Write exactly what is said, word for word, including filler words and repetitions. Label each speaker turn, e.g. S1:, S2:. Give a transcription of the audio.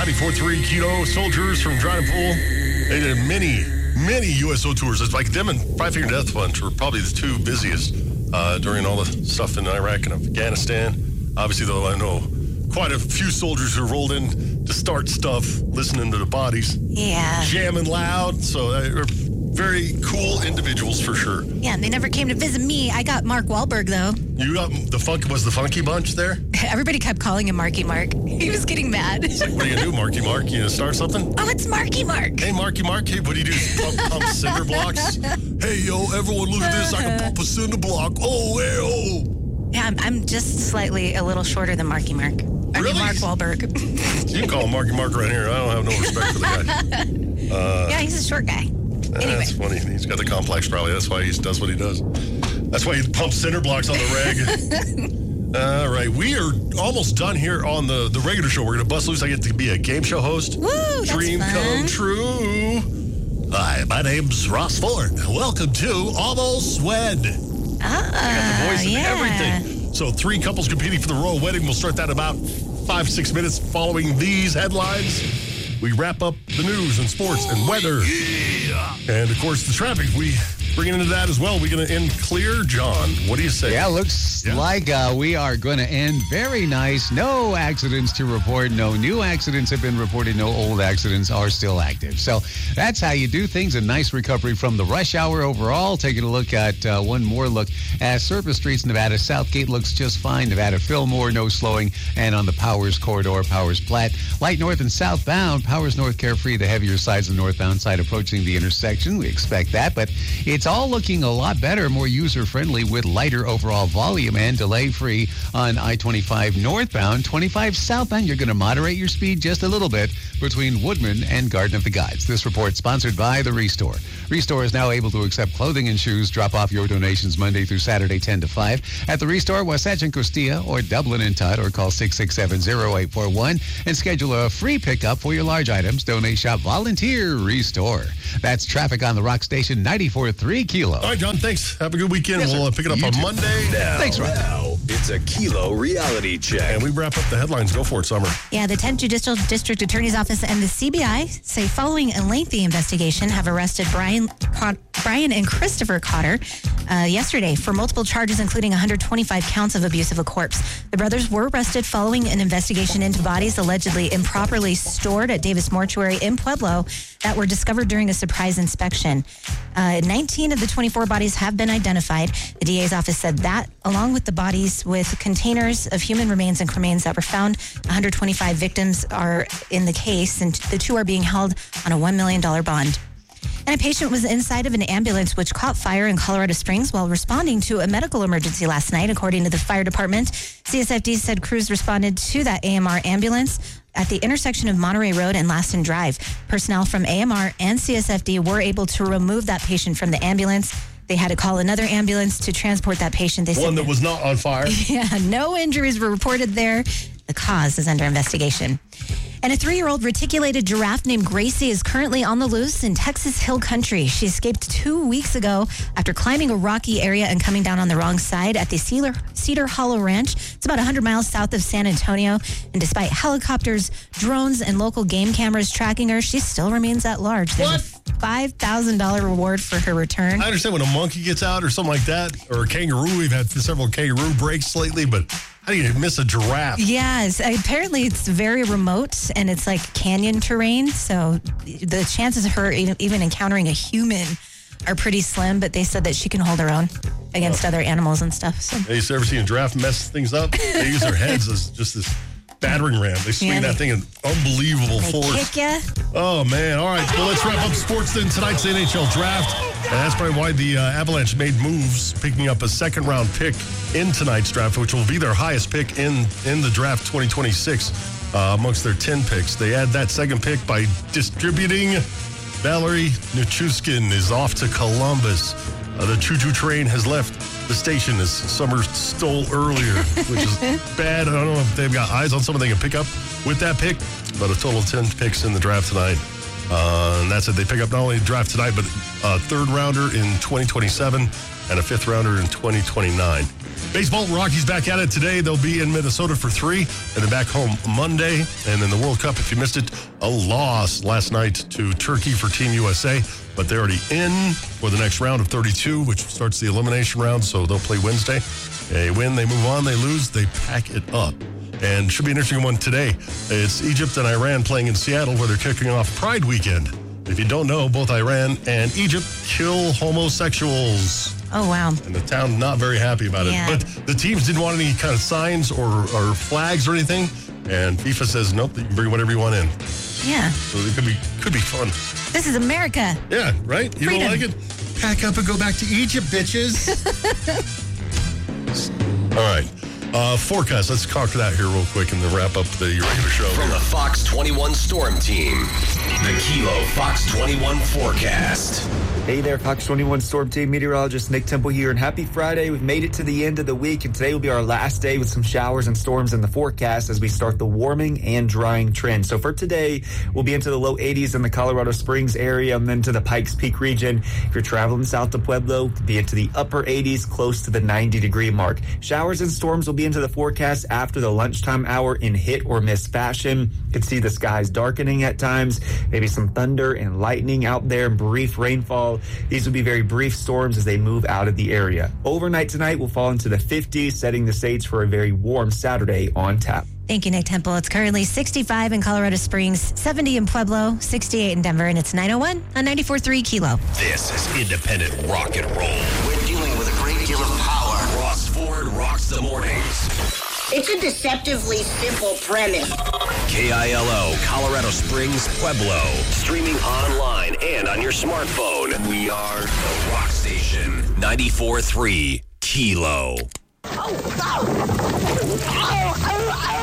S1: ninety-four point three Kilo soldiers from Dryden Pool. They did many, many U S O tours. It's like them and Five Finger Death Punch were probably the two busiest uh, during all the stuff in Iraq and Afghanistan. Obviously, though, I know quite a few soldiers who rolled in to start stuff, listening to the bodies.
S2: Yeah.
S1: Jamming loud. So they're very cool individuals for sure.
S2: Yeah, and they never came to visit me. I got Mark Wahlberg, though.
S1: You got the funk, was the Funky Bunch there?
S2: Everybody kept calling him Marky Mark. He was getting mad.
S1: It's like, what are you going to do, Marky Mark? You going to start something?
S2: Oh, it's Marky Mark.
S1: Hey, Marky Mark. Hey, what do you do? Pump, pump cinder blocks? Hey, yo, everyone look at this. I can pump a cinder block. Oh, hey, oh.
S2: Yeah, I'm, I'm just slightly a little shorter than Marky Mark. I
S1: Really?
S2: mean, Mark Wahlberg.
S1: You can call him Marky Mark right here. I don't have no respect for the guy. Uh,
S2: yeah, he's a short guy. Anyway.
S1: That's funny. He's got the complex probably. That's why he does what he does. That's why he pumps cinder blocks on the reg. All right. We are almost done here on the, the regular show. We're going to bust loose. I get to be a game show host.
S2: Woo, that's
S1: Dream
S2: fun.
S1: come true. Hi, my name's Ross Ford. Welcome to Almost Wed.
S2: Ah,
S1: I got the voice and
S2: yeah.
S1: everything. So three couples competing for the royal wedding. We'll start that in about five, six minutes following these headlines. We wrap up the news and sports and weather. Yeah. And, of course, the traffic. We bring into that as well. We're going to end clear. John, what do you say?
S3: Yeah, looks yeah. like uh, we are going to end very nice. No accidents to report. No new accidents have been reported. No old accidents are still active. So that's how you do things. A nice recovery from the rush hour overall. Taking a look at uh, one more look at surface streets. Nevada Southgate looks just fine. Nevada Fillmore, no slowing. And on the Powers corridor, Powers Platte. Light north and southbound. Powers North Carefree, the heavier sides of the northbound side approaching the intersection. We expect that, but it's all looking a lot better, more user-friendly with lighter overall volume and delay-free on I twenty-five northbound. twenty-five southbound, you're going to moderate your speed just a little bit between Woodman and Garden of the Gods. This report sponsored by The Restore. Restore is now able to accept clothing and shoes. Drop off your donations Monday through Saturday, ten to five. At The Restore, Wasatch and Costilla, or Dublin and Todd, or call six six seven, zero eight four one and schedule a free pickup for your large items. Donate, shop, volunteer, Restore. That's traffic on the Rock Station, ninety-four point three Kilo.
S1: All right, John, thanks. Have a good weekend.
S3: Yes,
S1: we'll uh,
S3: sir.
S1: pick it up
S3: You
S1: on
S3: too.
S1: Monday.
S4: Now,
S3: Thanks, Rob.
S4: now, it's a Kilo reality check.
S1: And we wrap up the headlines. Go for it, Summer.
S2: Yeah, the tenth Judicial District Attorney's Office and the C B I say following a lengthy investigation have arrested Brian Cot- Brian and Christopher Cotter uh, yesterday for multiple charges, including one hundred twenty-five counts of abuse of a corpse. The brothers were arrested following an investigation into bodies allegedly improperly stored at Davis Mortuary in Pueblo that were discovered during a surprise inspection. Uh, nineteen of the twenty-four bodies have been identified. The D A's office said that, along with the bodies with containers of human remains and cremains that were found, one hundred twenty-five victims are in the case, and the two are being held on a one million dollars bond. And a patient was inside of an ambulance which caught fire in Colorado Springs while responding to a medical emergency last night, according to the fire department. C S F D said crews responded to that A M R ambulance at the intersection of Monterey Road and Laston Drive. Personnel from A M R and C S F D were able to remove that patient from the ambulance. They had to call another ambulance to transport that patient. They
S1: One
S2: said
S1: that was not on fire.
S2: Yeah, no injuries were reported there. The cause is under investigation. And a three-year-old reticulated giraffe named Gracie is currently on the loose in Texas Hill Country. She escaped two weeks ago after climbing a rocky area and coming down on the wrong side at the Cedar, Cedar Hollow Ranch. It's about one hundred miles south of San Antonio. And despite helicopters, drones, and local game cameras tracking her, she still remains at large. There's
S1: What?
S2: a five thousand dollars reward for her return.
S1: I understand when a monkey gets out or something like that, or a kangaroo. We've had several kangaroo breaks lately, but how do you miss a giraffe?
S2: Yes, apparently it's very remote and it's like canyon terrain. So the chances of her even even encountering a human are pretty slim, but they said that she can hold her own against other animals and stuff. So
S1: Hey, you ever seen a giraffe mess things up? They use their heads as just this battering ram. They swing
S2: Yeah,
S1: that
S2: they-
S1: thing in unbelievable
S2: they
S1: force.
S2: kick ya.
S1: Oh, man. All right. Well, let's wrap up sports then. Tonight's N H L draft. And that's probably why the uh, Avalanche made moves, picking up a second-round pick in tonight's draft, which will be their highest pick in, in the draft twenty twenty-six uh, amongst their ten picks. They add that second pick by distributing. Valerie Nichushkin is off to Columbus. Uh, the choo-choo train has left the station, as Summer stole earlier, which is bad. I don't know if they've got eyes on someone they can pick up with that pick, but a total of ten picks in the draft tonight. Uh, and that's it. They pick up not only the draft tonight, but a third rounder in twenty twenty-seven and a fifth rounder in twenty twenty-nine. Baseball, Rockies back at it today. They'll be in Minnesota for three, and then back home Monday. And in the World Cup, if you missed it, a loss last night to Turkey for Team U S A. But they're already in for the next round of thirty-two, which starts the elimination round, so they'll play Wednesday. They win, they move on, they lose, they pack it up. And should be an interesting one today. It's Egypt and Iran playing in Seattle, where they're kicking off Pride Weekend. If you don't know, both Iran and Egypt kill homosexuals.
S2: Oh, wow.
S1: And the town not very happy about it.
S2: Yeah.
S1: But the teams didn't want any kind of signs or, or flags or anything. And FIFA says, nope, you can bring whatever you want in.
S2: Yeah.
S1: So it could be could be fun.
S2: This is America.
S1: Yeah, right? You
S2: Freedom.
S1: don't like it? Pack up and go back to Egypt, bitches. All right. Uh, forecast. Let's conquer that here real quick and then wrap up the regular show.
S4: From
S1: here.
S4: the Fox twenty-one Storm Team, the Kilo Fox twenty-one forecast.
S5: Hey there, Fox twenty-one Storm Team meteorologist Nick Temple here, and happy Friday. We've made it to the end of the week, and today will be our last day with some showers and storms in the forecast as we start the warming and drying trend. So for today, we'll be into the low eighties in the Colorado Springs area and then to the Pikes Peak region. If you're traveling south to Pueblo, be into the upper eighties, close to the ninety degree mark. Showers and storms will be into the forecast after the lunchtime hour in hit or miss fashion. You can see the skies darkening at times, maybe some thunder and lightning out there, brief rainfall. These will be very brief storms as they move out of the area. Overnight tonight will fall into the fifties, setting the stage for a very warm Saturday on tap.
S2: Thank you, Nick Temple. It's currently sixty-five in Colorado Springs, seventy in Pueblo, sixty-eight in Denver, and it's nine oh one on ninety-four point three Kilo.
S4: This is independent rock and roll. We're dealing with a great deal of power. Ross Ford rocks the mornings.
S6: It's a deceptively simple premise.
S4: K I L O, Colorado Springs, Pueblo. Streaming online and on your smartphone. We are the Rock Station. ninety-four point three Kilo.
S6: Oh, oh, oh, oh, oh.